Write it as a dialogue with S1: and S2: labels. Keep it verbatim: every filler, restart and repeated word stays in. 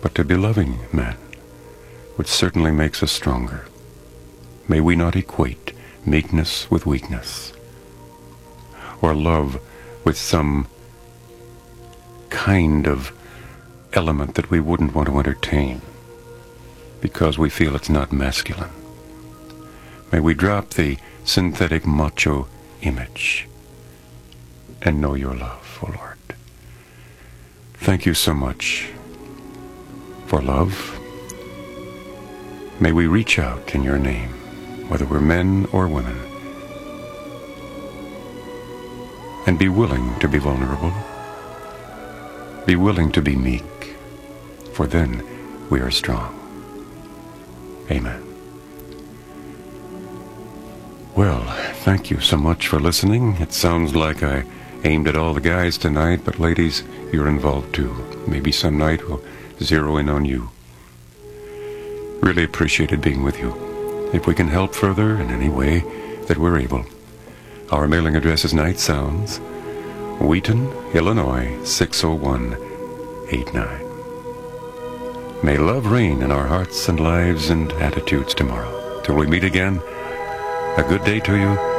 S1: but to be loving men, which certainly makes us stronger. May we not equate meekness with weakness, or love with some kind of element that we wouldn't want to entertain because we feel it's not masculine. May we drop the synthetic macho image and know your love, O Lord. Thank you so much for love. May we reach out in your name, whether we're men or women, and be willing to be vulnerable, be willing to be meek, for then we are strong. Amen. Well, thank you so much for listening. It sounds like I aimed at all the guys tonight, but ladies, you're involved too. Maybe some night we'll zero in on you. Really appreciated being with you. If we can help further in any way that we're able, our mailing address is Night Sounds, Wheaton, Illinois, six oh one eight nine. May love reign in our hearts and lives and attitudes tomorrow. Till we meet again, a good day to you.